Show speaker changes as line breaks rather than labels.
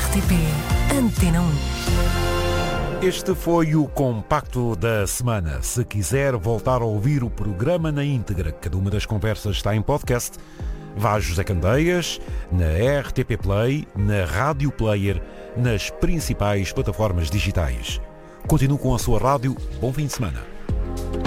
RTP Antena 1.
Este foi o compacto da semana. Se quiser voltar a ouvir o programa na íntegra, cada uma das conversas está em podcast. Vá a José Candeias, na RTP Play, na Rádio Player, nas principais plataformas digitais. Continue com a sua rádio. Bom fim de semana.